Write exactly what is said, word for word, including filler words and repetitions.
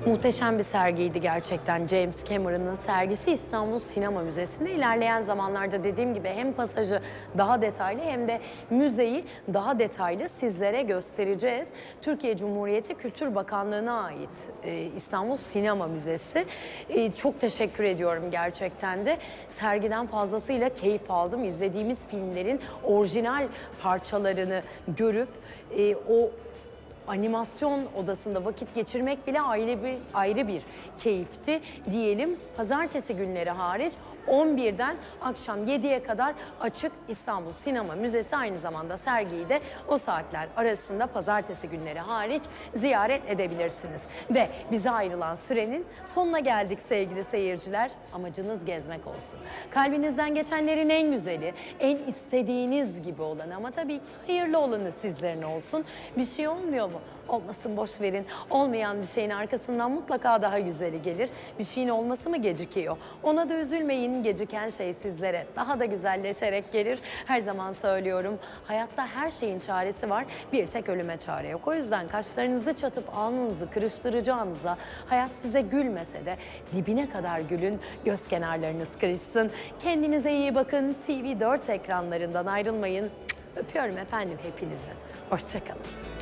Muhteşem bir sergiydi gerçekten. James Cameron'ın sergisi İstanbul Sinema Müzesi'nde. İlerleyen zamanlarda dediğim gibi hem pasajı daha detaylı hem de müzeyi daha detaylı sizlere göstereceğiz. Türkiye Cumhuriyeti Kültür Bakanlığı'na ait e, İstanbul Sinema Müzesi. E, çok teşekkür ediyorum gerçekten de. Sergiden fazlasıyla keyif aldım. İzlediğimiz filmlerin orijinal parçalarını görüp e, o animasyon odasında vakit geçirmek bile ayrı bir ayrı bir keyifti diyelim. Pazartesi günleri hariç on birden akşam yediye kadar açık İstanbul Sinema Müzesi, aynı zamanda sergiyi de o saatler arasında pazartesi günleri hariç ziyaret edebilirsiniz. Ve bize ayrılan sürenin sonuna geldik sevgili seyirciler. Amacınız gezmek olsun. Kalbinizden geçenlerin en güzeli, en istediğiniz gibi olanı, ama tabii ki hayırlı olanı sizlerin olsun. Bir şey olmuyor mu? Olmasın, boş verin. Olmayan bir şeyin arkasından mutlaka daha güzeli gelir. Bir şeyin olması mı gecikiyor? Ona da üzülmeyin. Geciken şey sizlere daha da güzelleşerek gelir. Her zaman söylüyorum, hayatta her şeyin çaresi var. Bir tek ölüme çare yok. O yüzden kaşlarınızı çatıp alnınızı kırıştıracağınıza, hayat size gülmese de dibine kadar gülün, göz kenarlarınız kırışsın. Kendinize iyi bakın. T V dört ekranlarından ayrılmayın. Öpüyorum efendim hepinizi. Hoşça kalın.